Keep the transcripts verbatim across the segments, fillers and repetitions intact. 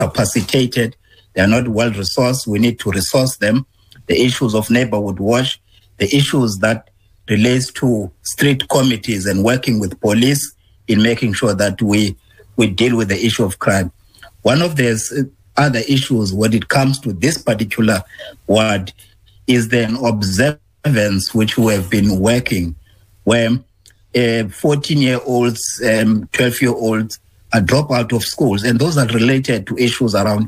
incapacitated, they are not well-resourced. We need to resource them. The issues of neighborhood watch, the issues that relates to street committees and working with police in making sure that we, we deal with the issue of crime. One of the other issues when it comes to this particular ward is the observance which we have been working, where uh, fourteen-year-olds, um, twelve-year-olds are drop out of schools, and those are related to issues around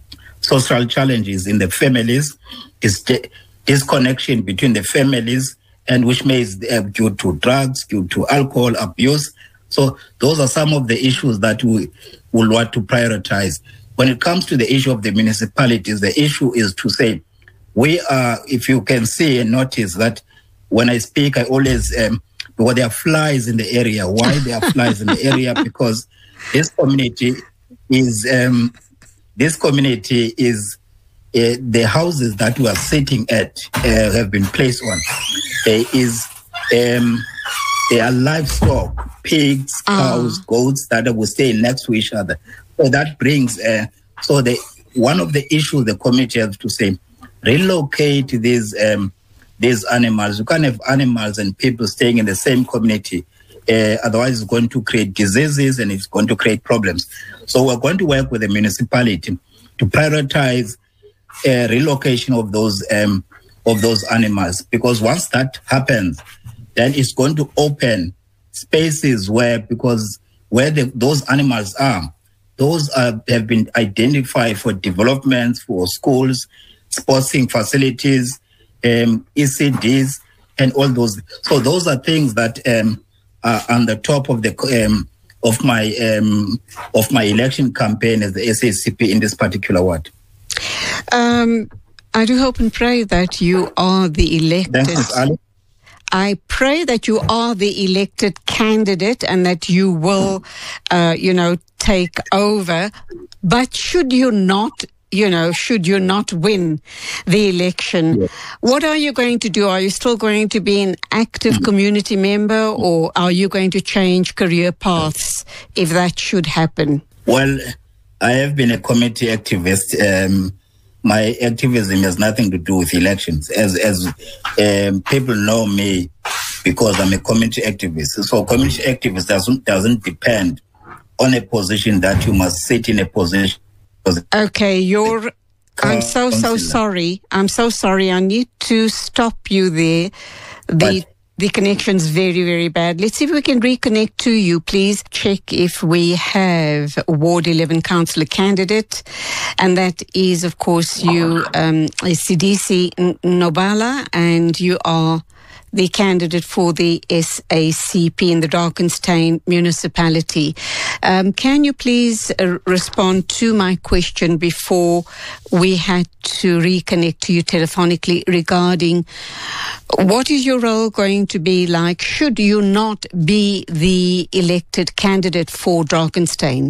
social challenges in the families, dis- disconnection between the families, and which may be uh, due to drugs, due to alcohol abuse. So those are some of the issues that we will want to prioritize. When it comes to the issue of the municipalities, the issue is to say, we are, if you can see and notice that when I speak, I always, um, because there are flies in the area. Why there are flies in the area? Because this community is, um, this community is, uh, the houses that we are sitting at uh, have been placed on. There is, um, there are livestock, pigs, cows, uh. goats that will stay next to each other. So that brings, uh, so the one of the issues the community has to say, relocate these um, these animals. You can't have animals and people staying in the same community. Uh, otherwise, it's going to create diseases and it's going to create problems. So we're going to work with the municipality to prioritize uh, relocation of those um, of those animals, because once that happens, then it's going to open spaces where, because where the, those animals are, those are, have been identified for developments, for schools, sporting facilities, um, E C Ds, and all those. So those are things that um, are on the top of the um, of my um, of my election campaign as the S A C P in this particular ward. Um, I do hope and pray that you are the elected. Thanks, Ali. I pray that you are the elected candidate and that you will, uh, you know, take over. But should you not, you know, should you not win the election, yes. What are you going to do? Are you still going to be an active mm-hmm. community member, or are you going to change career paths if that should happen? Well, I have been a community activist. Um, My activism has nothing to do with elections. As as um, people know me, because I'm a community activist. So community activist doesn't doesn't depend on a position that you must sit in a position. Okay, you're. I'm so so sorry. I'm so sorry. I need to stop you there. The. But, The connection's very, very bad. Let's see if we can reconnect to you. Please check if we have Ward eleven councillor candidate. And that is, of course, you, um, Sidisi Nobala, and you are the candidate for the S A C P in the Drakenstein municipality. Um, can you please uh, respond to my question before we had to reconnect to you telephonically regarding what is your role going to be like should you not be the elected candidate for Drakenstein?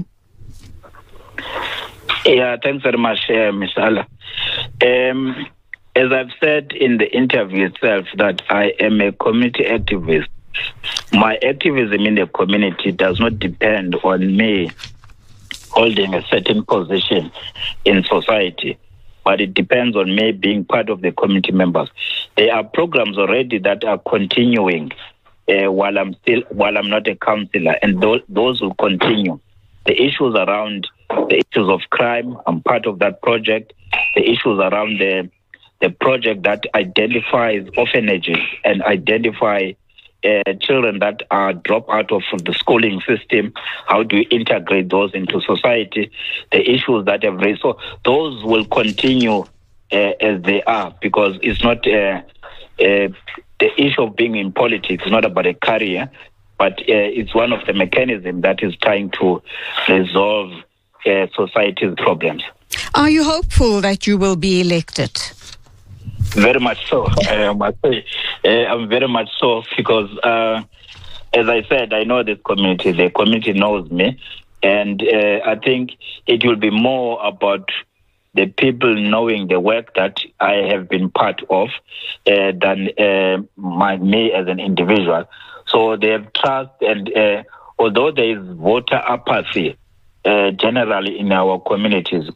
Yeah, thanks very much, uh, Miz Ala. Um, As I've said in the interview itself, that I am a community activist. My activism in the community does not depend on me holding a certain position in society, but it depends on me being part of the community members. There are programs already that are continuing uh, while I'm still while I'm not a councillor, and th- those will continue. The issues around the issues of crime, I'm part of that project. The issues around the the project that identifies orphanages and identify uh, children that are dropped out of the schooling system. How do you integrate those into society? The issues that have raised. So those will continue uh, as they are, because it's not uh, uh, the issue of being in politics is not about a career, but uh, it's one of the mechanisms that is trying to resolve uh, society's problems. Are you hopeful that you will be elected? Very much so. I must say, uh, I'm very much so, because, uh, as I said, I know this community. The community knows me, and uh, I think it will be more about the people knowing the work that I have been part of uh, than uh, my, me as an individual. So they have trust, and uh, although there is voter apathy, uh, generally in our communities.